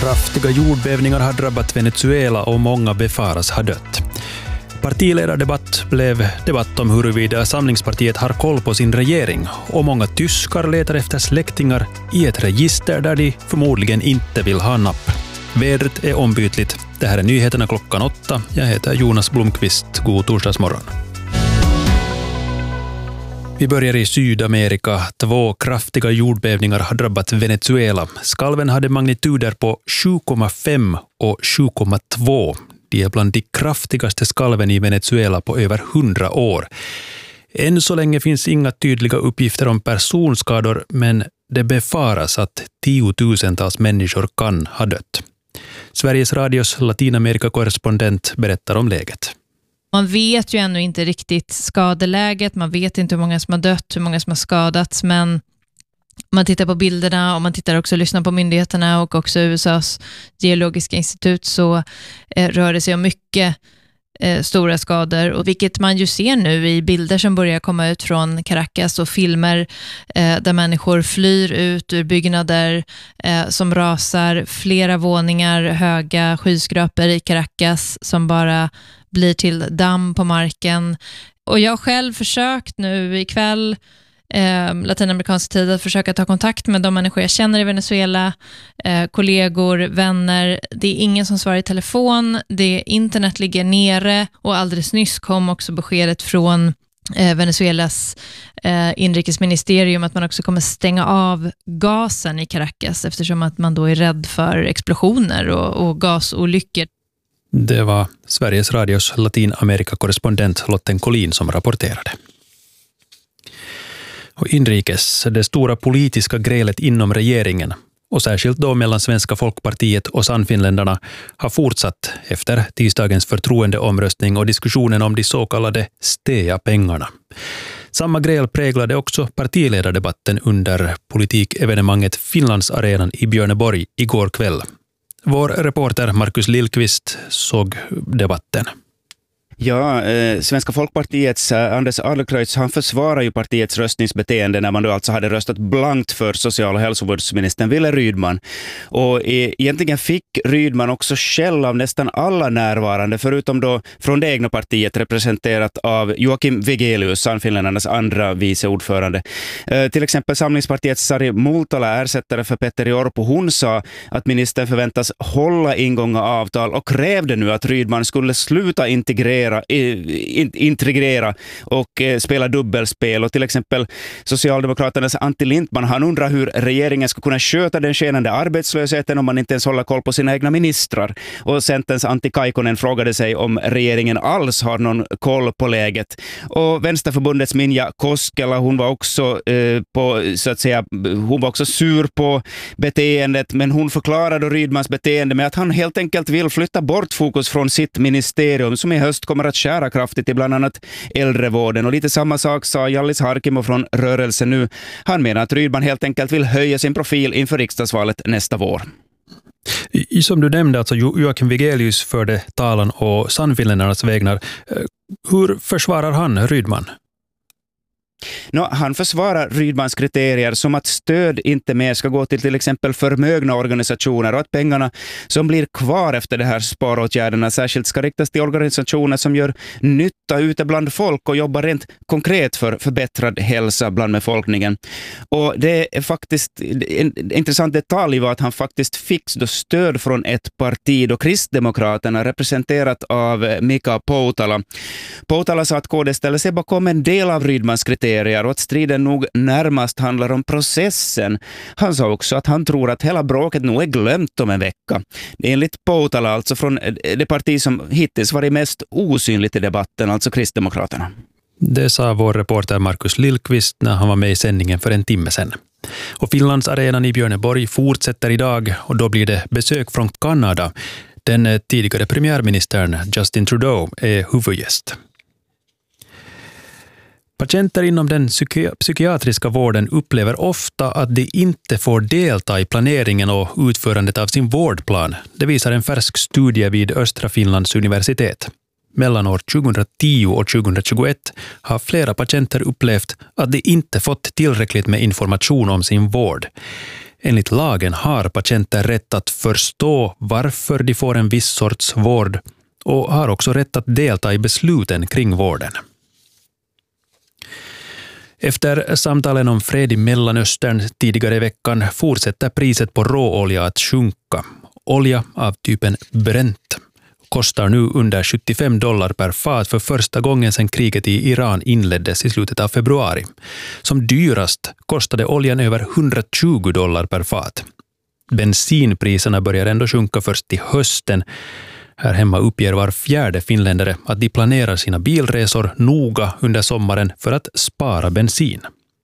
Kraftiga jordbävningar har drabbat Venezuela och många befaras ha dött. Partiledardebatt blev debatt om huruvida Samlingspartiet har koll på sin regering, och många tyskar letar efter släktingar i ett register där de förmodligen inte vill ha napp. Vädret är ombytligt. Det här är nyheterna 8:00. Jag heter Jonas Blomqvist. God torsdagsmorgon. Vi börjar i Sydamerika. 2 kraftiga jordbävningar har drabbat Venezuela. Skalven hade magnituder på 7,5 och 7,2. De är bland de kraftigaste skalven i Venezuela på över 100 år. Än så länge finns inga tydliga uppgifter om personskador, men det befaras att 10 000-tals människor kan ha dött. Sveriges Radios Latinamerika-korrespondent berättar om läget. Man vet ju ännu inte riktigt skadeläget, man vet inte hur många som har dött, hur många som har skadats, men man tittar på bilderna och man tittar också och lyssnar på myndigheterna och också USAs geologiska institut, så rör det sig om mycket stora skador, och vilket man ju ser nu i bilder som börjar komma ut från Caracas och filmer där människor flyr ut ur byggnader som rasar, flera våningar höga skyskrapor i Caracas som bara blir till damm på marken. Och jag har själv försökt nu ikväll latinamerikansk tid att försöka ta kontakt med de människor jag känner i Venezuela, kollegor, vänner. Det är ingen som svarar i telefon, internet ligger nere, och alldeles nyss kom också beskedet från Venezuelas inrikesministerium att man också kommer stänga av gasen i Caracas eftersom att man då är rädd för explosioner och gasolyckor. Det var Sveriges Radios Latinamerika-korrespondent Lotten Collin som rapporterade. Och inrikes, det stora politiska grälet inom regeringen, och särskilt då mellan Svenska folkpartiet och Sannfinländarna, har fortsatt efter tisdagens förtroendeomröstning och diskussionen om de så kallade STEA-pengarna. Samma gräl präglade också partiledardebatten under politikevenemanget Finlandsarenan i Björneborg igår kväll. Vår reporter Markus Lillqvist såg debatten. Ja, Svenska folkpartiets Anders Adlercreutz, han försvarar ju partiets röstningsbeteende när man då alltså hade röstat blankt för social- och hälsovårdsministern Wille Rydman. Och egentligen fick Rydman också skäll av nästan alla närvarande, förutom då från det egna partiet representerat av Joakim Vigelius, Sannfinländarnas andra vice ordförande. Till exempel Samlingspartiets Sari Multala, ersättare för Petteri Orpo, hon sa att ministern förväntas hålla ingångna avtal och krävde nu att Rydman skulle sluta integrera och spela dubbelspel. Och till exempel Socialdemokraternas Antti Lindman, han undrar hur regeringen ska kunna sköta den skenande arbetslösheten om man inte ens håller koll på sina egna ministrar. Och Centerns Antti Kaikkonen frågade sig om regeringen alls har någon koll på läget. Och Vänsterförbundets Minja Koskela, hon var också hon var också sur på beteendet, men hon förklarade Rydmans beteende med att han helt enkelt vill flytta bort fokus från sitt ministerium som i höst kommer att skära kraftigt i bland annat äldrevården. Och lite samma sak sa Jallis Harkimo från Rörelse nu. Han menar att Rydman helt enkelt vill höja sin profil inför riksdagsvalet nästa vår. Som du nämnde, alltså Joakim Vigelius förde talan och Sannfinländarnas vägnar. Hur försvarar han Rydman? Han försvarar Rydmans kriterier som att stöd inte mer ska gå till exempel förmögna organisationer, och att pengarna som blir kvar efter de här sparåtgärderna särskilt ska riktas till organisationer som gör nytta ute bland folk och jobbar rent konkret för förbättrad hälsa bland befolkningen. Och det är faktiskt en intressant detalj var att han faktiskt fick stöd från ett parti, då Kristdemokraterna representerat av Mika Poutala. Poutala sa att KD ställer sig bakom en del av Rydmans kriterier och att striden nog närmast handlar om processen. Han sa också att han tror att hela bråket nog är glömt om en vecka. Enligt Poutala, alltså från det parti som hittills varit mest osynligt i debatten, alltså Kristdemokraterna. Det sa vår reporter Markus Lillqvist när han var med i sändningen för en timme sedan. Och Finlandsarenan i Björneborg fortsätter idag, och då blir det besök från Kanada. Den tidigare premiärministern Justin Trudeau är huvudgäst. Patienter inom den psykiatriska vården upplever ofta att de inte får delta i planeringen och utförandet av sin vårdplan. Det visar en färsk studie vid Östra Finlands universitet. Mellan år 2010 och 2021 har flera patienter upplevt att de inte fått tillräckligt med information om sin vård. Enligt lagen har patienter rätt att förstå varför de får en viss sorts vård och har också rätt att delta i besluten kring vården. Efter samtalen om fred i Mellanöstern tidigare i veckan fortsätter priset på råolja att sjunka. Olja av typen Brent kostar nu under $75 per fat för första gången sedan kriget i Iran inleddes i slutet av februari. Som dyrast kostade oljan över $120 per fat. Bensinpriserna börjar ändå sjunka först till hösten. Här hemma uppger var fjärde finländare att de planerar sina bilresor noga under sommaren för att spara bensin.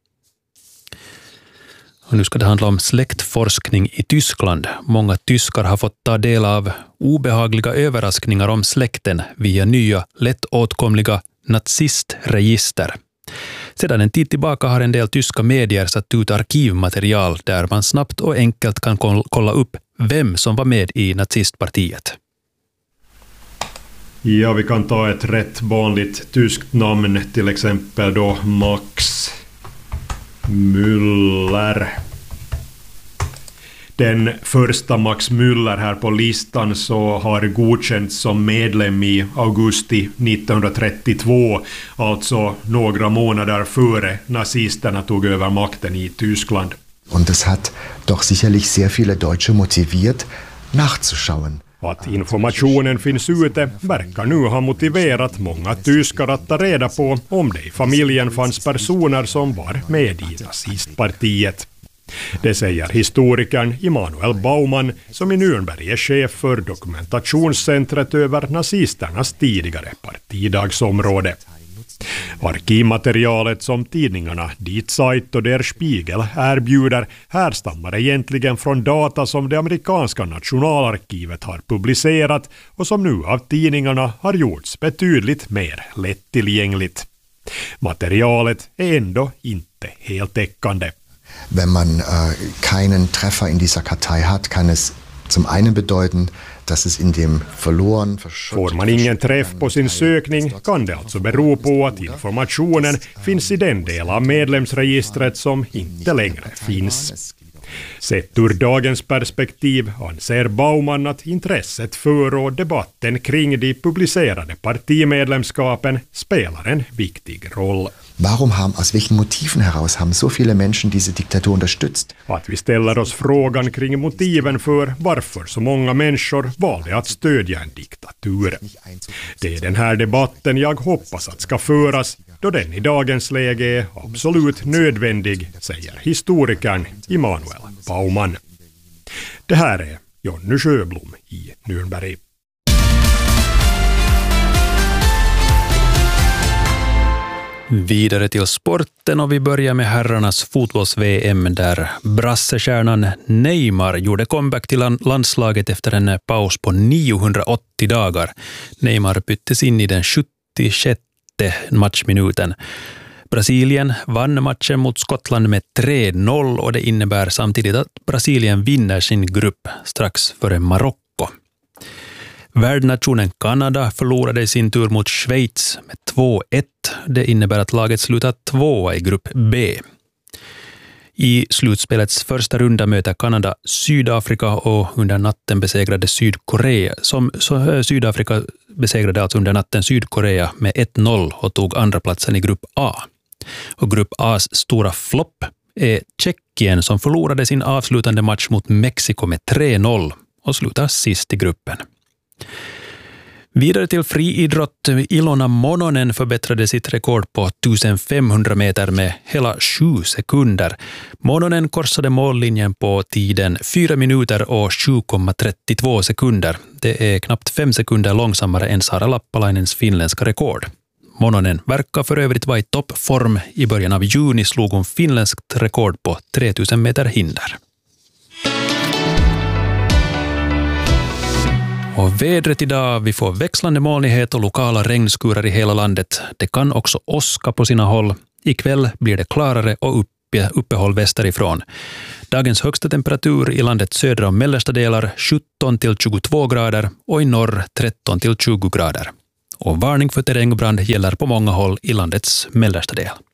Och nu ska det handla om släktforskning i Tyskland. Många tyskar har fått ta del av obehagliga överraskningar om släkten via nya, lättåtkomliga nazistregister. Sedan en tid tillbaka har en del tyska medier satt ut arkivmaterial där man snabbt och enkelt kan kolla upp vem som var med i nazistpartiet. Ja, vi kan ta ett rätt vanligt tyskt namn, till exempel då Max Müller. Den första Max Müller här på listan så har godkänts som medlem i augusti 1932, alltså några månader före nazisterna tog över makten i Tyskland. Och det hat doch sicherlich sehr viele Deutsche motiviert, nachzuschauen. Att informationen finns ute verkar nu ha motiverat många tyskar att ta reda på om det i familjen fanns personer som var med i nazistpartiet. Det säger historikern Immanuel Baumann, som i Nürnberg är chef för dokumentationscentret över nazisternas tidigare partidagsområde. Arkivmaterialet som tidningarna Die Zeit och Der Spiegel erbjuder härstammar egentligen från data som det amerikanska nationalarkivet har publicerat och som nu av tidningarna har gjorts betydligt mer lättillgängligt. Materialet är ändå inte heltäckande. Wenn man keinen Treffer in dieser Kartei hat, kann es zum einen bedeuten, dass es in dem verloren... Får man ingen träff på sin sökning kan det alltså bero på att informationen finns i den del av medlemsregistret som inte längre finns. Sett ur dagens perspektiv anser Baumann att intresset för och debatten kring de publicerade partimedlemskapen spelar en viktig roll. Aus welchen Motiven heraus haben so viele Menschen diese Diktatur unterstützt? Att vi ställer oss frågan kring motiven för varför så många människor valde att stödja en diktatur. Det är den här debatten jag hoppas att ska föras, då den i dagens läge är absolut nödvändig, säger historikern Immanuel Baumann. Det här är Jonny Sjöblom i Nürnberg. Vidare till sporten och vi börjar med herrarnas fotbolls-VM där brassestjärnan Neymar gjorde comeback till landslaget efter en paus på 980 dagar. Neymar byttes in i den 76:e matchminuten. Brasilien vann matchen mot Skottland med 3-0 och det innebär samtidigt att Brasilien vinner sin grupp strax före Marocko. Värdnationen Kanada förlorade i sin tur mot Schweiz med 2-1. Det innebär att laget slutar 2 i grupp B. I slutspelets första runda möter Kanada Sydafrika och under natten besegrade Sydkorea. Sydafrika besegrade alltså under natten Sydkorea med 1-0 och tog andra platsen i grupp A. Och grupp A's stora flopp är Tjeckien som förlorade sin avslutande match mot Mexiko med 3-0 och slutar sist i gruppen. Vidare till friidrott. Ilona Mononen förbättrade sitt rekord på 1500 meter med hela 7 sekunder. Mononen korsade mållinjen på tiden 4 minuter och 7,32 sekunder. Det är knappt 5 sekunder långsammare än Sara Lappalainens finländska rekord. Mononen verkar för övrigt vara i toppform. I början av juni slog hon finländskt rekord på 3000 meter hinder. Och vädret idag, vi får växlande molnighet och lokala regnskurar i hela landet. Det kan också åska på sina håll. Ikväll blir det klarare och uppehåll västerifrån. Dagens högsta temperatur i landets södra och mellersta delar 17-22 grader och i norr 13-20 grader. Och varning för terrängbrand gäller på många håll i landets mellersta del.